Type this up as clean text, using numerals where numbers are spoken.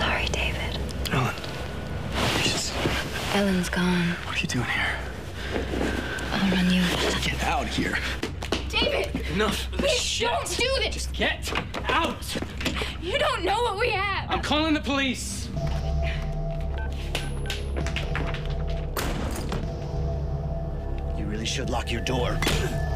sorry, David. Ellen. Jesus. Ellen's gone. What are you doing here? I'll run you. Get out of here. David! Enough. Please don't do this! Just get out! You don't know what we have! I'm calling the police! You really should lock your door.